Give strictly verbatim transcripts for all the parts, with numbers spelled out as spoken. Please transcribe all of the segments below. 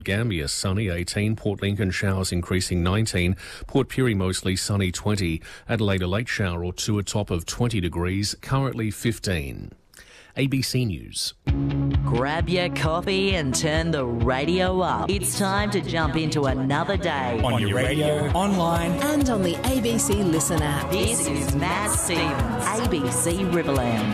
Gambia sunny eighteen, Port Lincoln showers increasing nineteen, Port Pirie mostly sunny twenty, Adelaide a late shower or two, a top of twenty degrees, currently fifteen. A B C News. Grab your coffee and turn the radio up. It's time to jump into another day. On your radio, online and on the A B C Listen app. This is Matt Stevens, A B C Riverland.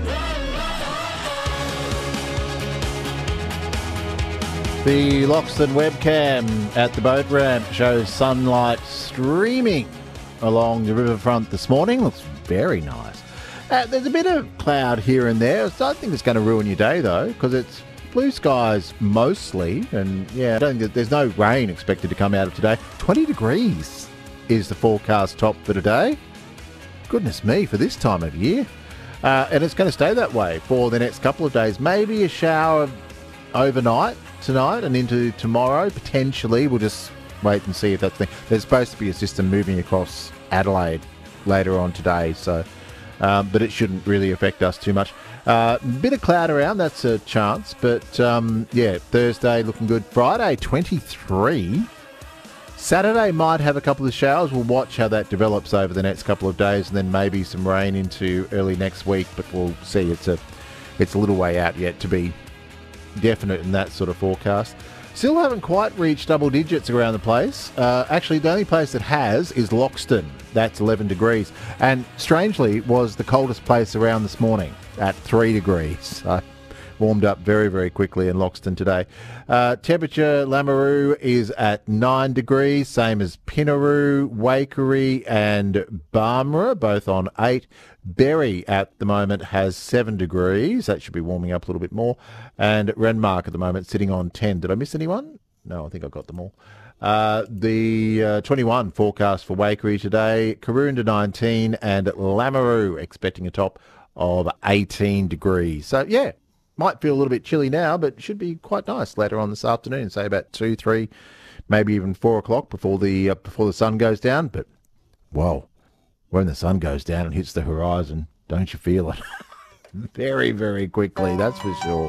The Loxton webcam at the boat ramp shows sunlight streaming along the riverfront this morning. Looks very nice. Uh, there's a bit of cloud here and there. So I think it's going to ruin your day, though, because it's blue skies mostly. And, yeah, I don't think there's no rain expected to come out of today. twenty degrees is the forecast top for today. Goodness me, for this time of year. Uh, and it's going to stay that way for the next couple of days. Maybe a shower overnight tonight and into tomorrow, potentially. We'll just wait and see if that's the thing. There's supposed to be a system moving across Adelaide later on today, so um, but it shouldn't really affect us too much. Uh, bit of cloud around, that's a chance, but um, yeah, Thursday looking good. Friday, twenty-three. Saturday might have a couple of showers. We'll watch how that develops over the next couple of days, and then maybe some rain into early next week, but we'll see. It's a, it's a little way out yet to be definite in that sort of forecast. Still haven't quite reached double digits around the place. Uh, actually, the only place that has is Loxton. That's eleven degrees. And strangely, was the coldest place around this morning at three degrees. So warmed up very, very quickly in Loxton today. Uh, temperature, Lameroo is at nine degrees, same as Pinnaroo, Waikerie and Barmera, both on eight. Berry at the moment has seven degrees. That should be warming up a little bit more. And Renmark at the moment sitting on ten. Did I miss anyone? No, I think I got them all. Uh, the uh, twenty-one forecast for Waikerie today. Karoonda nineteen and Lameroo expecting a top of eighteen degrees. So, yeah, might feel a little bit chilly now, but should be quite nice later on this afternoon, say about two, three, maybe even four o'clock before the, uh, before the sun goes down. But, whoa. When the sun goes down and hits the horizon, don't you feel it? Very, very quickly, that's for sure.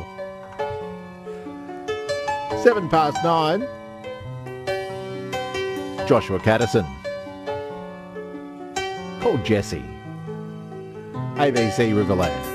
Seven past nine. Joshua Caddison. Called Jesse. A B C Riverland.